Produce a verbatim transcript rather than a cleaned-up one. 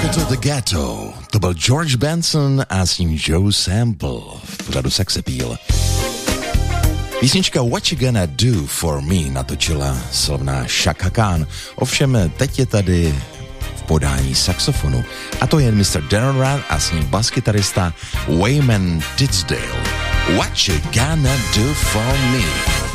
to the Ghetto. To byl George Benson a s ním Joe Sample v pořadu Sex Appeal. Písnička What You Gonna Do For Me natočila slavná Chaka Khan. Ovšem teď je tady v podání saxofonu. A to je mister Darren Rad a s ním baskytarista Wayman Tisdale. What You Gonna Do For Me.